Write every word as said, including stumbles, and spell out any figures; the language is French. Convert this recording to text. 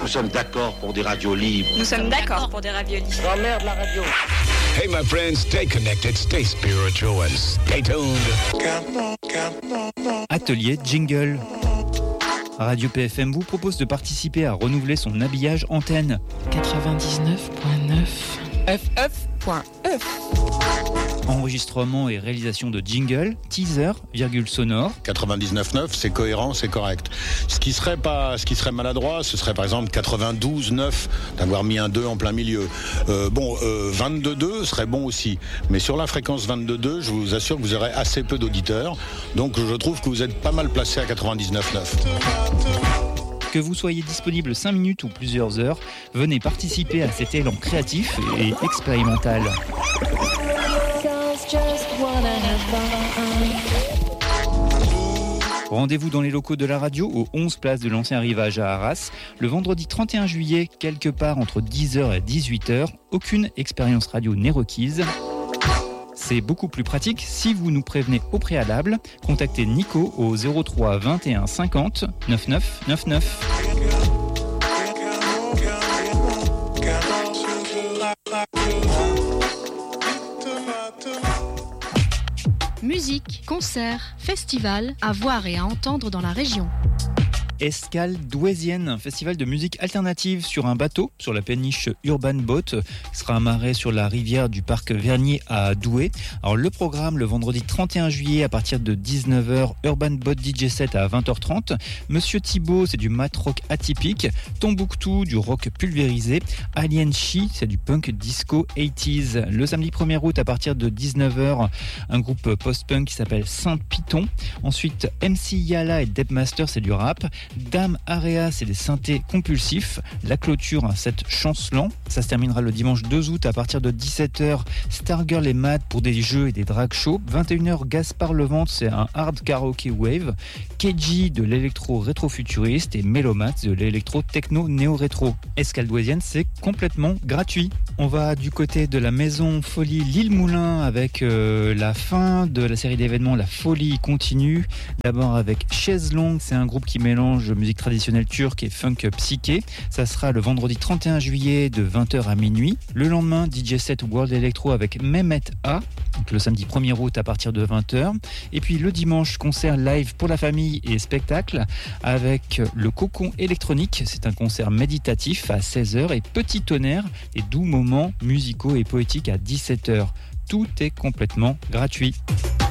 nous sommes d'accord pour des radios libres. Nous sommes d'accord pour des raviolis. J'emmerde la radio. Hey my friends, stay connected, stay spiritual and stay tuned. Atelier Jingle. Radio P F M vous propose de participer à renouveler son habillage antenne. quatre-vingt-dix-neuf virgule neuf F F point F. Enregistrement et réalisation de jingle, teaser, virgule sonore. quatre-vingt-dix-neuf virgule neuf, c'est cohérent, c'est correct. Ce qui serait pas, ce qui serait maladroit, ce serait par exemple quatre-vingt-douze virgule neuf, d'avoir mis un deux en plein milieu. Euh, bon, euh, vingt-deux virgule deux serait bon aussi. Mais sur la fréquence vingt-deux virgule deux, je vous assure que vous aurez assez peu d'auditeurs. Donc je trouve que vous êtes pas mal placé à quatre-vingt-dix-neuf virgule neuf. Que vous soyez disponible cinq minutes ou plusieurs heures, venez participer à cet élan créatif et expérimental. Rendez-vous dans les locaux de la radio au onze place de l'Ancien Rivage à Arras, le vendredi trente et un juillet, quelque part entre dix heures et dix-huit heures. Aucune expérience radio n'est requise. C'est beaucoup plus pratique si vous nous prévenez au préalable. Contactez Nico au zéro trois vingt et un cinquante quatre-vingt-neuf quatre-vingt-neuf. Musique, concerts, festivals, à voir et à entendre dans la région. Escale Douaisienne, un festival de musique alternative sur un bateau, sur la péniche Urban Boat, qui sera amarré sur la rivière du parc Vernier à Douai. Alors le programme, le vendredi trente et un juillet à partir de dix-neuf heures, Urban Boat D J set à vingt heures trente. Monsieur Thibault, c'est du mat rock atypique. Tombouctou, du rock pulvérisé. Alien Chi, c'est du punk disco quatre-vingt-dix. Le samedi premier août à partir de dix-neuf heures, un groupe post-punk qui s'appelle Saint Python. Ensuite, M C Yala et Debmaster, c'est du rap. Dame Area, c'est des synthés compulsifs. La clôture, un set chancelant. Ça se terminera le dimanche deux août à partir de dix-sept heures. Stargirl et Mad pour des jeux et des drag shows. vingt et une heures, Gaspard Levente, c'est un hard karaoke wave. K G de l'électro rétro-futuriste et Melomat de l'électro techno néo-rétro. Escale Douaisienne, c'est complètement gratuit. On va du côté de la maison Folie L'Île Moulin avec euh, la fin de la série d'événements La Folie continue. D'abord avec Chaise Longue, c'est un groupe qui mélange musique traditionnelle turque et funk psyché. Ça sera le vendredi trente et un juillet de vingt heures à minuit. Le lendemain, D J set World Electro avec Mehmet A. Donc le samedi premier août à partir de vingt heures. Et puis le dimanche, concert live pour la famille et spectacle avec le Cocon électronique. C'est un concert méditatif à seize heures et Petit Tonnerre, et doux moments musicaux et poétiques à dix-sept heures. Tout est complètement gratuit.